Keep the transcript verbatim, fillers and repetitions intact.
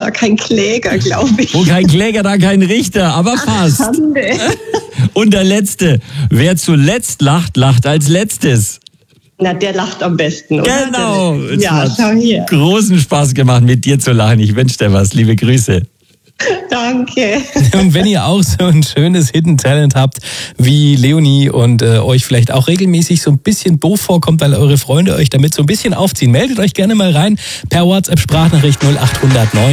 da kein Kläger, glaube ich. Wo kein Kläger, da kein Richter, aber fast. Ach, und der Letzte. Wer zuletzt lacht, lacht als Letztes. Na, der lacht am besten, oder? Genau. Der, ja, schau hier. Großen Spaß gemacht, mit dir zu lachen. Ich wünsche dir was. Liebe Grüße. Danke. Und wenn ihr auch so ein schönes Hidden Talent habt wie Leonie und äh, euch vielleicht auch regelmäßig so ein bisschen doof vorkommt, weil eure Freunde euch damit so ein bisschen aufziehen, meldet euch gerne mal rein per WhatsApp Sprachnachricht null acht null null neun.